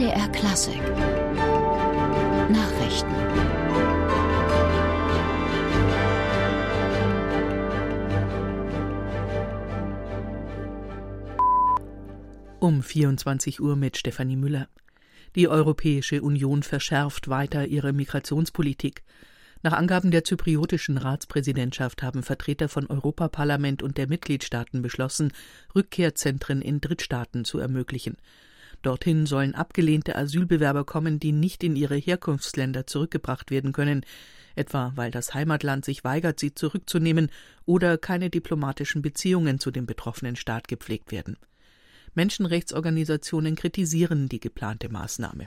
NDR Klassik Nachrichten. Um 24 Uhr mit Stefanie Müller. Die Europäische Union verschärft weiter ihre Migrationspolitik. Nach Angaben der zypriotischen Ratspräsidentschaft haben Vertreter von Europaparlament und der Mitgliedstaaten beschlossen, Rückkehrzentren in Drittstaaten zu ermöglichen. Dorthin sollen abgelehnte Asylbewerber kommen, die nicht in ihre Herkunftsländer zurückgebracht werden können, etwa weil das Heimatland sich weigert, sie zurückzunehmen oder keine diplomatischen Beziehungen zu dem betroffenen Staat gepflegt werden. Menschenrechtsorganisationen kritisieren die geplante Maßnahme.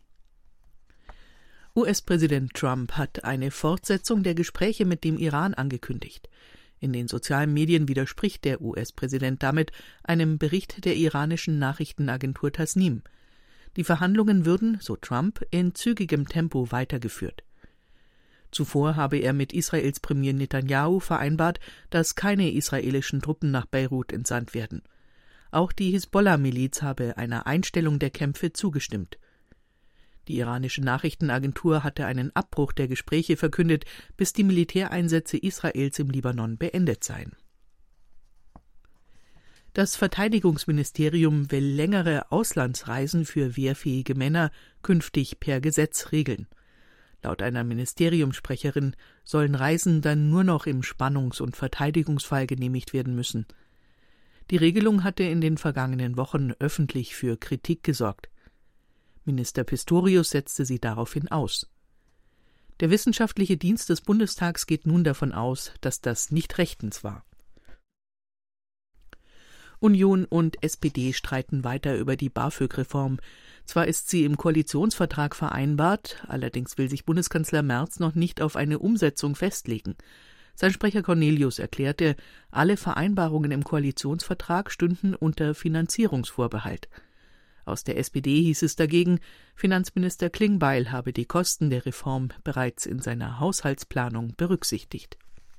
US-Präsident Trump hat eine Fortsetzung der Gespräche mit dem Iran angekündigt. In den sozialen Medien widerspricht der US-Präsident damit einem Bericht der iranischen Nachrichtenagentur Tasnim. Die Verhandlungen würden, so Trump, in zügigem Tempo weitergeführt. Zuvor habe er mit Israels Premier Netanyahu vereinbart, dass keine israelischen Truppen nach Beirut entsandt werden. Auch die Hisbollah-Miliz habe einer Einstellung der Kämpfe zugestimmt. Die iranische Nachrichtenagentur hatte einen Abbruch der Gespräche verkündet, bis die Militäreinsätze Israels im Libanon beendet seien. Das Verteidigungsministerium will längere Auslandsreisen für wehrfähige Männer künftig per Gesetz regeln. Laut einer Ministeriumssprecherin sollen Reisen dann nur noch im Spannungs- und Verteidigungsfall genehmigt werden müssen. Die Regelung hatte in den vergangenen Wochen öffentlich für Kritik gesorgt. Minister Pistorius setzte sie daraufhin aus. Der wissenschaftliche Dienst des Bundestags geht nun davon aus, dass das nicht rechtens war. Union und SPD streiten weiter über die BAföG-Reform. Zwar ist sie im Koalitionsvertrag vereinbart, allerdings will sich Bundeskanzler Merz noch nicht auf eine Umsetzung festlegen. Sein Sprecher Cornelius erklärte, alle Vereinbarungen im Koalitionsvertrag stünden unter Finanzierungsvorbehalt. Aus der SPD hieß es dagegen, Finanzminister Klingbeil habe die Kosten der Reform bereits in seiner Haushaltsplanung berücksichtigt.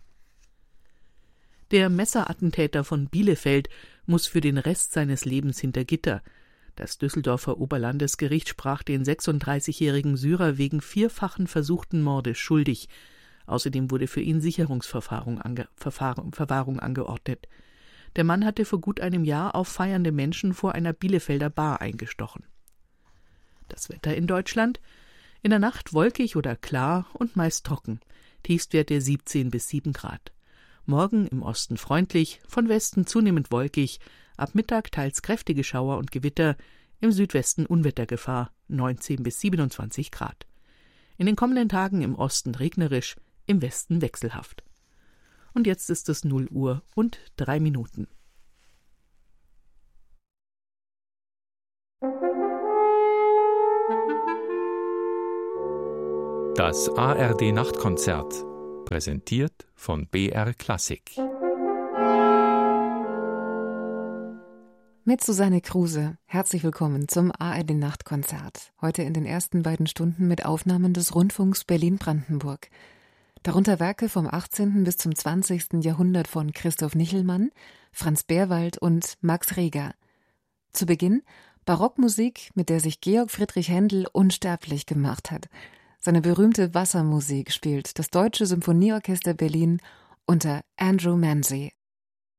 Der Messerattentäter von Bielefeld muss für den Rest seines Lebens hinter Gitter. Das Düsseldorfer Oberlandesgericht sprach den 36-jährigen Syrer wegen 4-fachen versuchten Mordes schuldig. Außerdem wurde für ihn Sicherungsverwahrung angeordnet. Der Mann hatte vor gut einem Jahr auf feiernde Menschen vor einer Bielefelder Bar eingestochen. Das Wetter in Deutschland? In der Nacht wolkig oder klar und meist trocken. Tiefstwerte 17 bis 7 Grad. Morgen im Osten freundlich, von Westen zunehmend wolkig, ab Mittag teils kräftige Schauer und Gewitter, im Südwesten Unwettergefahr, 19 bis 27 Grad. In den kommenden Tagen im Osten regnerisch, im Westen wechselhaft. Und jetzt ist es 0 Uhr und 3 Minuten. Das ARD-Nachtkonzert, präsentiert von BR Klassik. Mit Susanne Kruse, herzlich willkommen zum ARD-Nachtkonzert. Heute in den ersten beiden Stunden mit Aufnahmen des Rundfunks Berlin-Brandenburg. Darunter Werke vom 18. bis zum 20. Jahrhundert von Christoph Nichelmann, Franz Berwald und Max Reger. Zu Beginn Barockmusik, mit der sich Georg Friedrich Händel unsterblich gemacht hat. Seine berühmte Wassermusik spielt das Deutsche Symphonieorchester Berlin unter Andrew Manzi.